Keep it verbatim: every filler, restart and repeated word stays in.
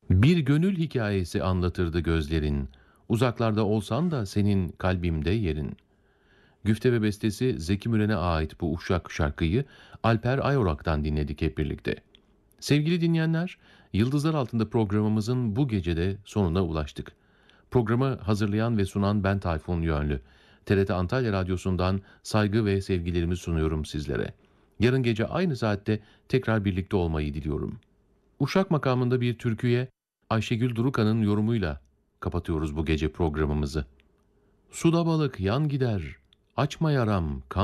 Bir gönül hikayesi anlatırdı gözlerin. Uzaklarda olsan da senin kalbimde yerin. Güfte ve bestesi Zeki Müren'e ait bu Uşak şarkıyı Alper Ayorak'tan dinledik hep birlikte. Sevgili dinleyenler, Yıldızlar Altında programımızın bu gecede sonuna ulaştık. Programı hazırlayan ve sunan ben Tayfun Yönlü. T R T Antalya Radyosu'ndan saygı ve sevgilerimi sunuyorum sizlere. Yarın gece aynı saatte tekrar birlikte olmayı diliyorum. Uşak makamında bir türküye Ayşegül Durukan'ın yorumuyla kapatıyoruz bu gece programımızı. Suda balık yan gider, açma yaram kan